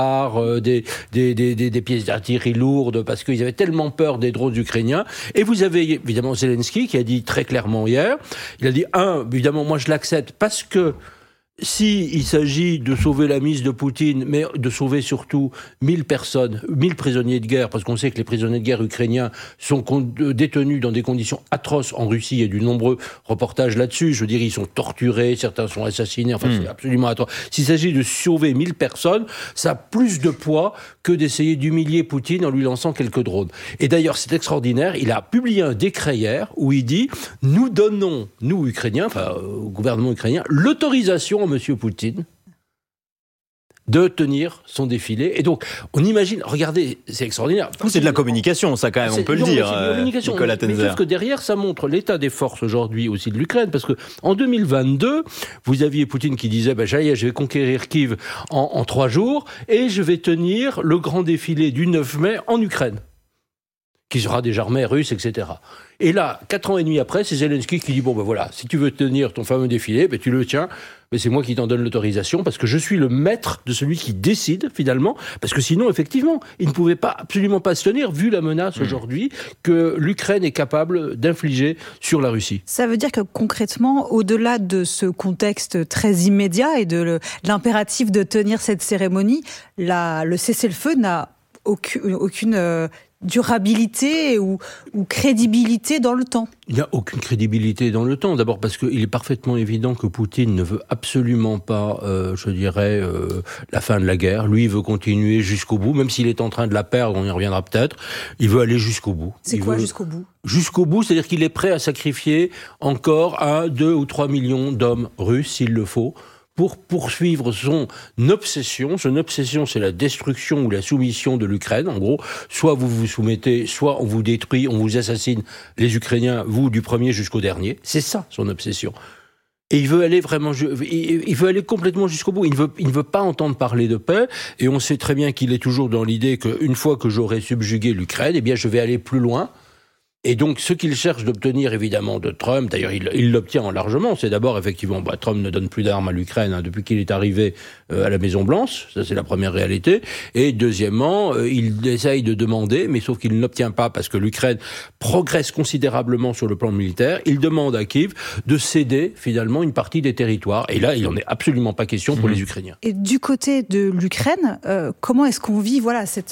des pièces d'artillerie lourdes, parce qu'ils avaient tellement peur des drones ukrainiens. Et vous avez évidemment Zelensky qui a dit très clairement hier, il a dit, évidemment, moi je l'accepte parce que il s'agit de sauver la mise de Poutine, mais de sauver surtout 1000 personnes, 1000 prisonniers de guerre, parce qu'on sait que les prisonniers de guerre ukrainiens sont détenus dans des conditions atroces en Russie. Il y a de nombreux reportages là-dessus. Je veux dire, ils sont torturés, certains sont assassinés. Enfin, c'est absolument atroce. S'il s'agit de sauver 1000 personnes, ça a plus de poids que d'essayer d'humilier Poutine en lui lançant quelques drones. Et d'ailleurs, c'est extraordinaire. Il a publié un décret hier où il dit « Nous donnons, nous Ukrainiens, au gouvernement ukrainien, l'autorisation à Monsieur Poutine de tenir son défilé. » Et donc, on imagine, regardez, c'est extraordinaire. C'est de la communication, ça quand même, on peut le dire, Nicolas Tenzer. Mais sauf que derrière, ça montre l'état des forces aujourd'hui aussi de l'Ukraine, parce que en 2022, vous aviez Poutine qui disait, je vais conquérir Kiev en 3 jours, et je vais tenir le grand défilé du 9 mai en Ukraine, qui sera des armées russes, etc. Et là, 4 ans et demi après, c'est Zelensky qui dit, si tu veux tenir ton fameux défilé, tu le tiens, mais c'est moi qui t'en donne l'autorisation, parce que je suis le maître de celui qui décide, finalement, parce que sinon, effectivement, il ne pouvait absolument pas se tenir, vu la menace aujourd'hui que l'Ukraine est capable d'infliger sur la Russie. Ça veut dire que concrètement, au-delà de ce contexte très immédiat et de l'impératif de tenir cette cérémonie, le cessez-le-feu n'a aucune durabilité ou crédibilité dans le temps. Il n'y a aucune crédibilité dans le temps. D'abord parce qu'il est parfaitement évident que Poutine ne veut absolument pas, la fin de la guerre. Lui, il veut continuer jusqu'au bout, même s'il est en train de la perdre, on y reviendra peut-être. Il veut aller jusqu'au bout. Jusqu'au bout ? Jusqu'au bout, c'est-à-dire qu'il est prêt à sacrifier encore 1, 2 ou 3 millions d'hommes russes, s'il le faut, pour poursuivre son obsession. Son obsession, c'est la destruction ou la soumission de l'Ukraine. En gros, soit vous vous soumettez, soit on vous détruit, on vous assassine, les Ukrainiens, vous du premier jusqu'au dernier. C'est ça, son obsession. Et il veut aller complètement jusqu'au bout. Il ne veut pas entendre parler de paix. Et on sait très bien qu'il est toujours dans l'idée qu'une fois que j'aurai subjugué l'Ukraine, je vais aller plus loin. Et donc, ce qu'il cherche d'obtenir, évidemment, de Trump, d'ailleurs, il l'obtient largement, c'est d'abord, effectivement, Trump ne donne plus d'armes à l'Ukraine depuis qu'il est arrivé à la Maison-Blanche, ça c'est la première réalité, et deuxièmement, il essaye de demander, mais sauf qu'il n'obtient pas, parce que l'Ukraine progresse considérablement sur le plan militaire, il demande à Kiev de céder, finalement, une partie des territoires, et là, il n'en est absolument pas question pour les Ukrainiens. Et du côté de l'Ukraine, comment est-ce qu'on vit,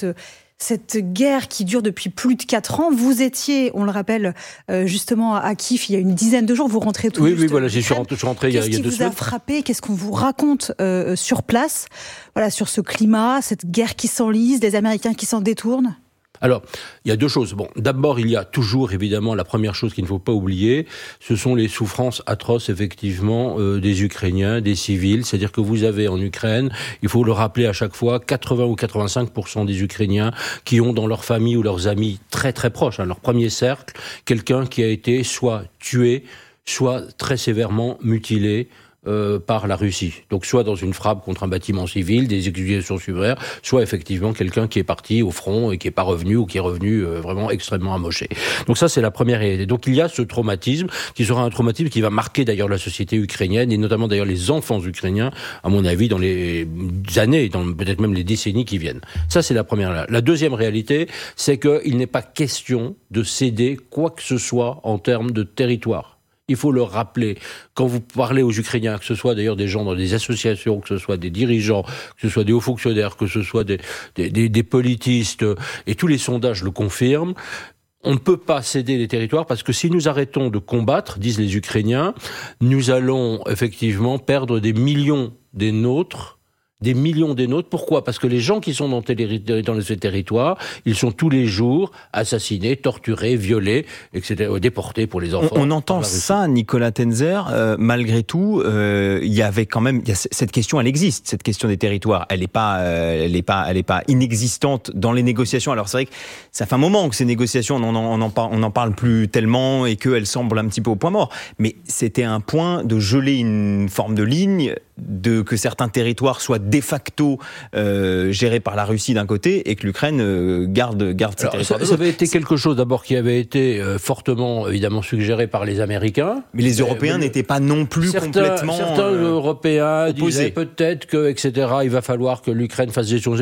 cette guerre qui dure depuis plus de 4 ans? Vous étiez, on le rappelle, justement à Kiev il y a une dizaine de jours. Vous rentrez tout juste. Oui, voilà, je suis rentré il y a 2 semaines. Qu'est-ce qui vous a frappé? Qu'est-ce qu'on vous raconte sur place, sur ce climat, cette guerre qui s'enlise, des Américains qui s'en détournent? Alors, il y a 2 choses. D'abord, il y a toujours, évidemment, la première chose qu'il ne faut pas oublier, ce sont les souffrances atroces, effectivement, des Ukrainiens, des civils. C'est-à-dire que vous avez en Ukraine, il faut le rappeler à chaque fois, 80 ou 85% des Ukrainiens qui ont dans leur famille ou leurs amis très très proches, leur premier cercle, quelqu'un qui a été soit tué, soit très sévèrement mutilé, par la Russie. Donc soit dans une frappe contre un bâtiment civil, des exécutions suicidaires, soit effectivement quelqu'un qui est parti au front et qui n'est pas revenu ou qui est revenu vraiment extrêmement amoché. Donc ça c'est la première réalité. Donc il y a ce traumatisme qui sera un traumatisme qui va marquer d'ailleurs la société ukrainienne et notamment d'ailleurs les enfants ukrainiens, à mon avis, dans les années, dans peut-être même les décennies qui viennent. Ça c'est la première. La deuxième réalité, c'est qu'il n'est pas question de céder quoi que ce soit en termes de territoire. Il faut le rappeler. Quand vous parlez aux Ukrainiens, que ce soit d'ailleurs des gens dans des associations, que ce soit des dirigeants, que ce soit des hauts fonctionnaires, que ce soit des politistes, et tous les sondages le confirment, on ne peut pas céder les territoires parce que si nous arrêtons de combattre, disent les Ukrainiens, nous allons effectivement perdre des millions des nôtres. Pourquoi? Parce que les gens qui sont dans ces territoires, ils sont tous les jours assassinés, torturés, violés, etc., déportés pour les enfants. On entend ça, Nicolas Tenzer. Malgré tout, il y avait quand même cette question. Elle existe, cette question des territoires. Elle n'est pas inexistante dans les négociations. Alors c'est vrai que ça fait un moment que ces négociations, on en parle plus tellement et qu'elles semblent un petit peu au point mort. Mais c'était un point de geler une forme de ligne, que certains territoires soient de facto gérés par la Russie d'un côté et que l'Ukraine garde ces territoires. Ça avait été quelque chose d'abord qui avait été fortement évidemment suggéré par les Américains. Mais les Européens n'étaient pas non plus complètement certains Européens opposés. disaient peut-être que, etc., il va falloir que l'Ukraine fasse gestion.